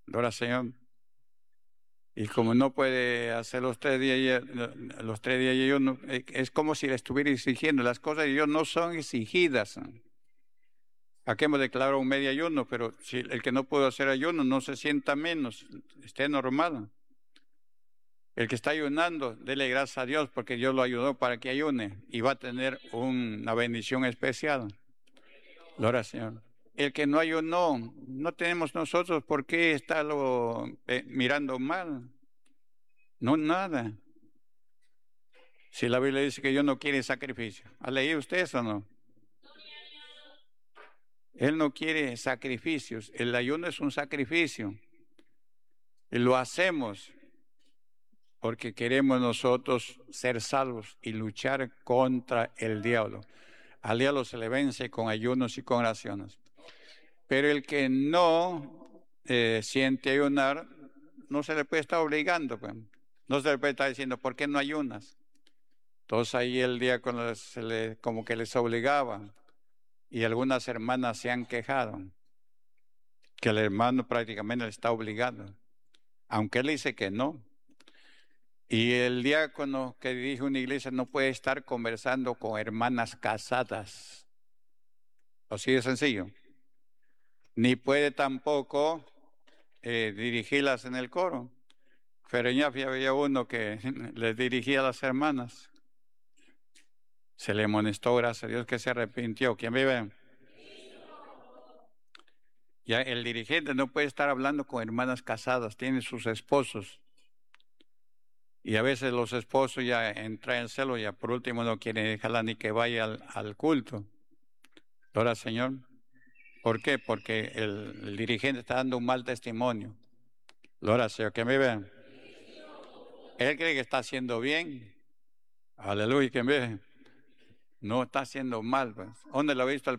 Gloria al Señor. Y como no puede hacer los 3 días y ayuno, es como si le estuviera exigiendo. Las cosas de Dios no son exigidas. Aquí hemos declarado un medio ayuno, pero si el que no puede hacer ayuno no se sienta menos, esté normal. El que está ayunando, dele gracias a Dios porque Dios lo ayudó para que ayune y va a tener una bendición especial. Gloria al Señor. El que no ayunó, no tenemos nosotros por qué estarlo mirando mal. No, nada. Si la Biblia dice que Dios no quiere sacrificio. ¿Ha leído usted eso o no? Él no quiere sacrificios. El ayuno es un sacrificio. Y lo hacemos porque queremos nosotros ser salvos y luchar contra el diablo. Al diablo se le vence con ayunos y con oraciones. Pero el que no siente ayunar, no se le puede estar obligando. Pues. No se le puede estar diciendo, ¿por qué no ayunas? Entonces ahí el diácono como que les obligaba. Y algunas hermanas se han quejado que el hermano prácticamente le está obligando, aunque él dice que no. Y el diácono que dirige una iglesia no puede estar conversando con hermanas casadas. Así de sencillo. Ni puede tampoco dirigirlas en el coro. Pero ya había uno que les dirigía a las hermanas. Se le amonestó, gracias a Dios, que se arrepintió. ¿Quién vive? Ya el dirigente no puede estar hablando con hermanas casadas, tiene sus esposos. Y a veces los esposos ya entran en celo, ya por último no quieren dejarla ni que vaya al culto. Gloria al Señor. ¿Por qué? Porque el dirigente está dando un mal testimonio. Gloria al Señor, que me vean. Él cree que está haciendo bien. Aleluya, que me vean. No está haciendo mal. Pues. ¿Dónde lo ha visto el